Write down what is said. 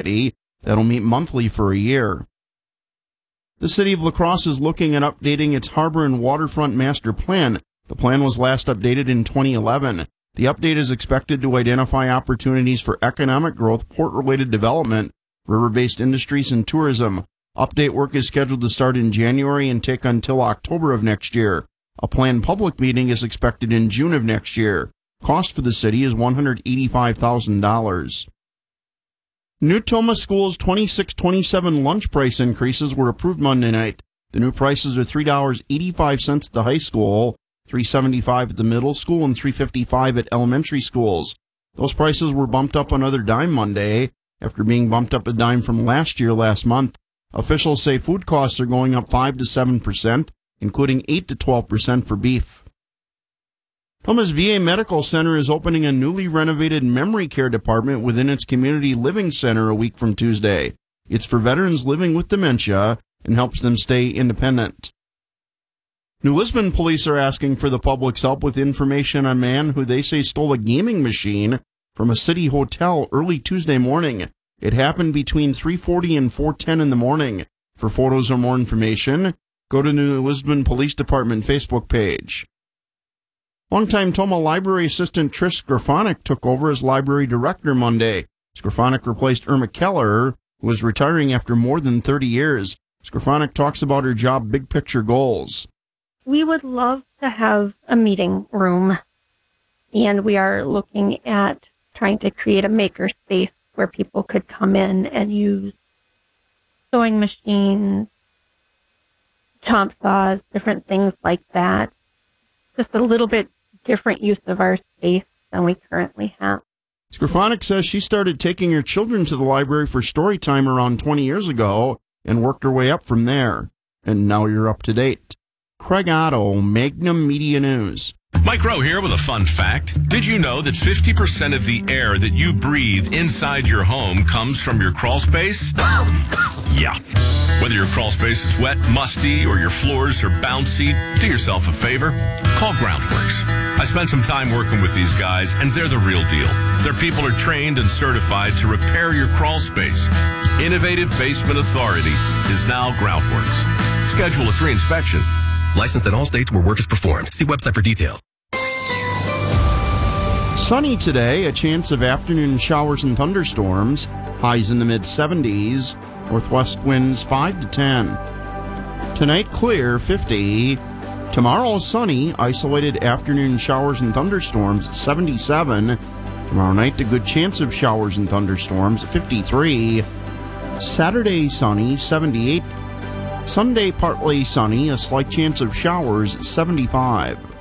Committee that'll meet monthly for a year. The city of La Crosse is looking at updating its harbor and waterfront master plan. The plan was last updated in 2011. The update is expected to identify opportunities for economic growth, port-related development, river-based industries, and tourism. Update work is scheduled to start in January and take until October of next year. A planned public meeting is expected in June of next year. Cost for the city is $185,000. New Tomah School's 26-27 lunch price increases were approved Monday night. The new prices are $3.85 at the high school, $3.75 at the middle school, and $3.55 at elementary schools. Those prices were bumped up another dime Monday, after being bumped up a dime from last month. Officials say food costs are going up 5 to 7%, including 8 to 12% for beef. Tomah's VA Medical Center is opening a newly renovated memory care department within its community living center a week from Tuesday. It's for veterans living with dementia and helps them stay independent. New Lisbon police are asking for the public's help with information on a man who they say stole a gaming machine from a city hotel early Tuesday morning. It happened between 3:40 and 4:10 in the morning. For photos or more information, go to New Lisbon Police Department Facebook page. Longtime Tomah Library Assistant Trish Skrafonic took over as library director Monday. Skrafonic replaced Irma Keller, who was retiring after more than 30 years. Skrafonic talks about her job big picture goals. We would love to have a meeting room, and we are looking at trying to create a maker space where people could come in and use sewing machines, chomp saws, different things like that. Just a little bit different use of our space than we currently have. Skrafonic says she started taking her children to the library for story time around 20 years ago and worked her way up from there. And now you're up to date. Craig Otto, Magnum Media News. Mike Rowe here with a fun fact. Did you know that 50% of the air that you breathe inside your home comes from your crawl space? Yeah. Whether your crawl space is wet, musty, or your floors are bouncy, do yourself a favor. Call Groundworks. I spent some time working with these guys, and they're the real deal. Their people are trained and certified to repair your crawl space. Innovative Basement Authority is now Groundworks. Schedule a free inspection. Licensed in all states where work is performed. See website for details. Sunny today, a chance of afternoon showers and thunderstorms. Highs in the mid-70s. Northwest winds 5 to 10. Tonight, clear, 50. Tomorrow, sunny, isolated afternoon showers and thunderstorms at 77. Tomorrow night, a good chance of showers and thunderstorms at 53. Saturday, sunny, 78. Sunday, partly sunny, a slight chance of showers at 75.